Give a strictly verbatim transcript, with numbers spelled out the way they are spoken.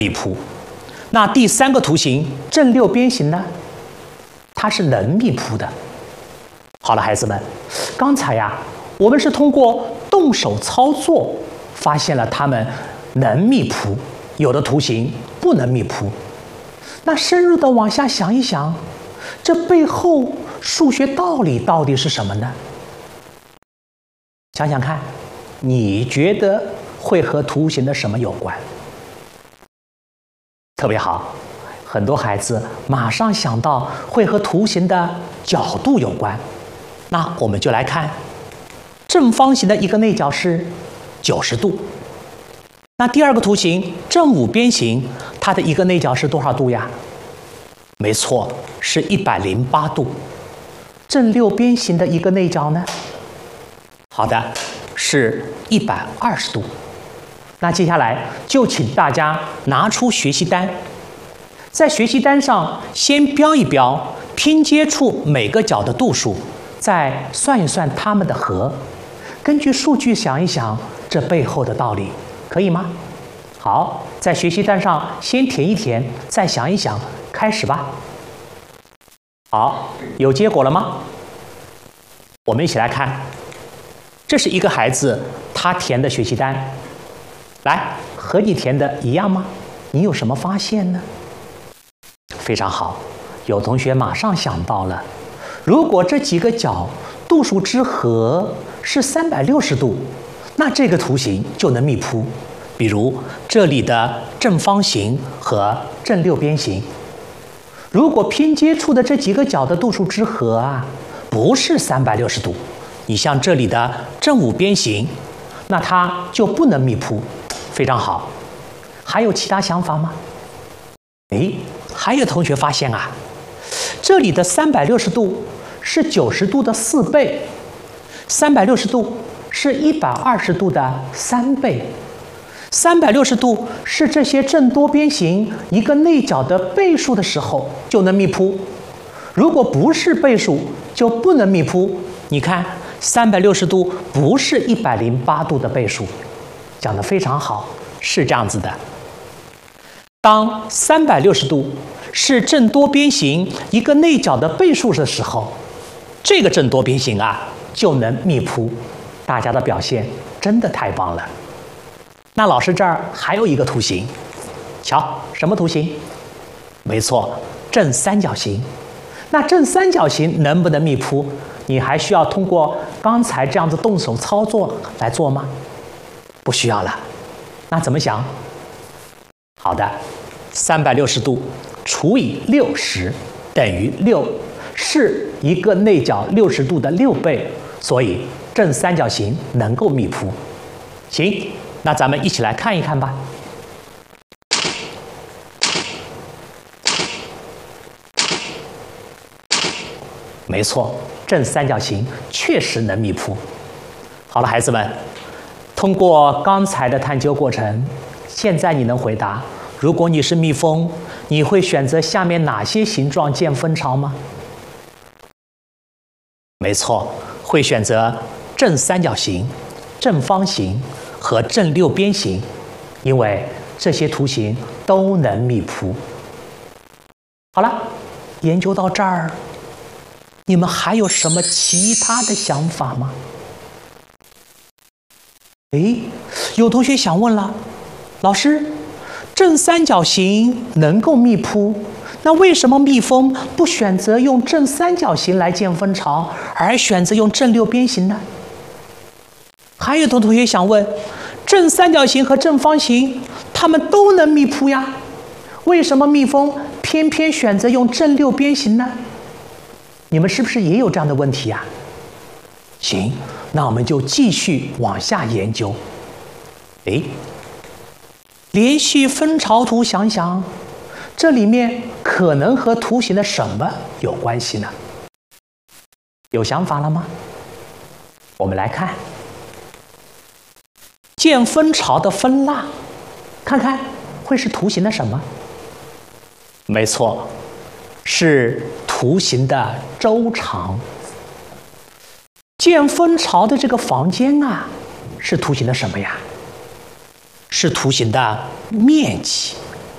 密铺。那第三个图形正六边形呢，它是能密铺的。好了，孩子们，刚才呀，我们是通过动手操作发现了它们能密铺，有的图形不能密铺。那深入的往下想一想，这背后数学道理到底是什么呢？想想看，你觉得会和图形的什么有关？特别好，很多孩子马上想到会和图形的角度有关。那我们就来看，正方形的一个内角是九十度。那第二个图形正五边形，它的一个内角是多少度呀？没错，是一百零八度。正六边形的一个内角呢？好的，是一百二十度。那接下来就请大家拿出学习单，在学习单上先标一标拼接处每个角的度数，再算一算它们的和，根据数据想一想这背后的道理，可以吗？好，在学习单上先填一填，再想一想，开始吧。好，有结果了吗？我们一起来看，这是一个孩子他填的学习单，来，和你填的一样吗？你有什么发现呢？非常好，有同学马上想到了，如果这几个角度数之和是三百六十度，那这个图形就能密铺。比如这里的正方形和正六边形，如果拼接处的这几个角的度数之和啊不是三百六十度，你像这里的正五边形，那它就不能密铺。非常好，还有其他想法吗？诶，还有同学发现啊，这里的三百六十度是九十度的四倍，三百六十度是一百二十度的三倍，三百六十度是这些正多边形一个内角的倍数的时候就能密铺，如果不是倍数就不能密铺。你看，三百六十度不是一百零八度的倍数，讲得非常好，是这样子的。当三百六十度是正多边形一个内角的倍数的时候，这个正多边形啊就能密铺。大家的表现真的太棒了。那老师这儿还有一个图形，瞧，什么图形？没错，正三角形。那正三角形能不能密铺？你还需要通过刚才这样子动手操作来做吗？不需要了。那怎么想？好的，三百六十度除以六十等于六，是一个内角六十度的六倍，所以正三角形能够密铺。行，那咱们一起来看一看吧。没错，正三角形确实能密铺。好了，孩子们，通过刚才的探究过程，现在你能回答，如果你是蜜蜂，你会选择下面哪些形状建蜂巢吗？没错，会选择正三角形、正方形和正六边形，因为这些图形都能密铺。好了，研究到这儿，你们还有什么其他的想法吗？诶，有同学想问了，老师，正三角形能够密铺，那为什么蜜蜂不选择用正三角形来建蜂巢，而选择用正六边形呢？还有的同学想问，正三角形和正方形它们都能密铺呀，为什么蜜蜂偏偏选择用正六边形呢？你们是不是也有这样的问题呀？行，那我们就继续往下研究。诶，连续蜂巢图想想，这里面可能和图形的什么有关系呢？有想法了吗？我们来看建蜂巢的蜂蜡，看看会是图形的什么？没错，是图形的周长。建蜂巢的这个房间啊，是图形的什么呀？是图形的面积。